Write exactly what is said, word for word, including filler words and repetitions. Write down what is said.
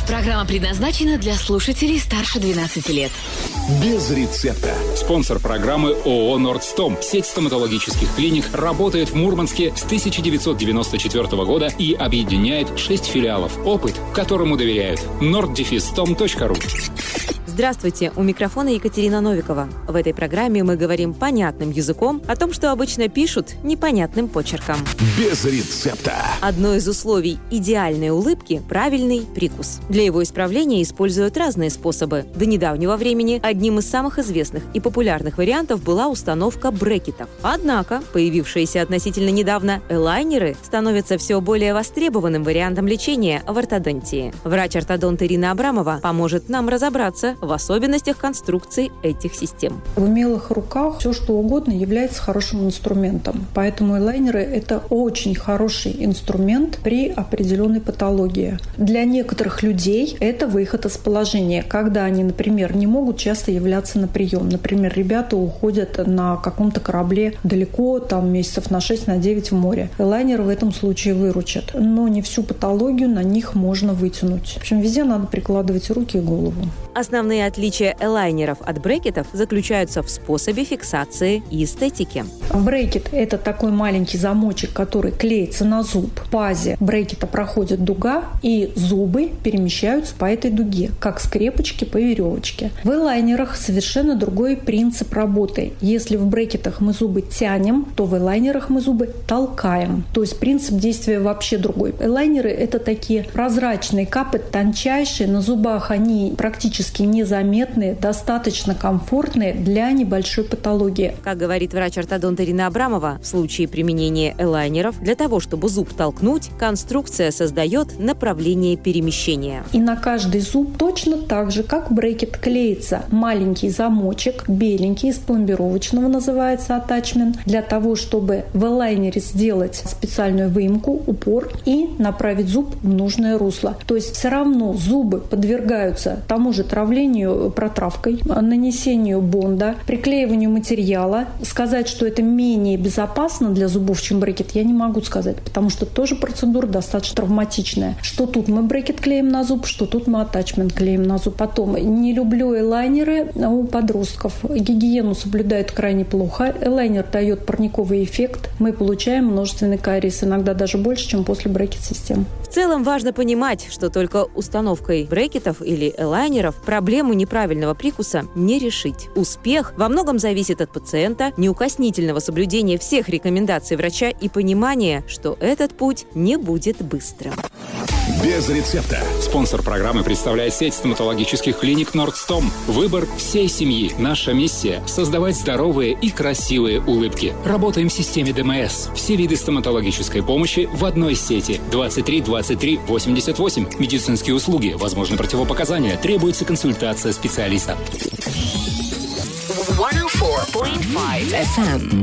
Программа предназначена для слушателей старше двенадцати лет. Без рецепта. Спонсор программы ООО «Нордстом». Сеть стоматологических клиник работает в Мурманске с тысяча девятьсот девяносто четвёртого года и объединяет шесть филиалов. Опыт, которому доверяют. норд дефис том точка ру. Здравствуйте, у микрофона Екатерина Новикова. В этой программе мы говорим понятным языком о том, что обычно пишут непонятным почерком. Без рецепта. Одно из условий идеальной улыбки – правильный прикус. Для его исправления используют разные способы. До недавнего времени одним из самых известных и популярных вариантов была установка брекетов. Однако, появившиеся относительно недавно элайнеры становятся все более востребованным вариантом лечения в ортодонтии. Врач-ортодонт Ирина Абрамова поможет нам разобраться в особенностях конструкции этих систем. В умелых руках все, что угодно, является хорошим инструментом. Поэтому элайнеры – это очень хороший инструмент при определенной патологии. Для некоторых людей это выход из положения, когда они, например, не могут часто являться на прием. Например, ребята уходят на каком-то корабле далеко, там месяцев на шесть, на девять в море. Элайнеры в этом случае выручат. Но не всю патологию на них можно вытянуть. В общем, везде надо прикладывать руки и голову. Основные отличия элайнеров от брекетов заключаются в способе фиксации и эстетике. Брекет – это такой маленький замочек, который клеится на зуб. В пазе брекета проходит дуга, и зубы перемещаются по этой дуге, как скрепочки по веревочке. В элайнерах совершенно другой принцип работы. Если в брекетах мы зубы тянем, то в элайнерах мы зубы толкаем. То есть принцип действия вообще другой. Элайнеры – это такие прозрачные капы, тончайшие, на зубах они практически незаметные, достаточно комфортные для небольшой патологии. Как говорит врач-ортодонт Ирина Абрамова, в случае применения элайнеров для того, чтобы зуб толкнуть, конструкция создает направление перемещения. И на каждый зуб точно так же, как брекет, клеится маленький замочек, беленький, из пломбировочного называется атачмент, для того, чтобы в элайнере сделать специальную выемку, упор и направить зуб в нужное русло. То есть все равно зубы подвергаются тому же травлению протравкой, нанесению бонда, приклеиванию материала. Сказать, что это менее безопасно для зубов, чем брекет, я не могу сказать, потому что тоже процедура достаточно травматичная. Что тут мы брекет клеим на зуб, что тут мы атачмент клеим на зуб. Потом, не люблю элайнеры у подростков. Гигиену соблюдают крайне плохо. Элайнер дает парниковый эффект. Мы получаем множественный кариес, иногда даже больше, чем после брекет-систем. В целом важно понимать, что только установкой брекетов или элайнеров проблему неправильного прикуса не решить. Успех во многом зависит от пациента, неукоснительного соблюдения всех рекомендаций врача и понимания, что этот путь не будет быстрым. Без рецепта. Спонсор программы представляет сеть стоматологических клиник «Нордстом». Выбор всей семьи. Наша миссия – создавать здоровые и красивые улыбки. Работаем в системе ДМС. Все виды стоматологической помощи в одной сети. двадцать три двадцать три восемьдесят восемь. Медицинские услуги. Возможны противопоказания. Требуется консультация специалиста. сто четыре и пять эф эм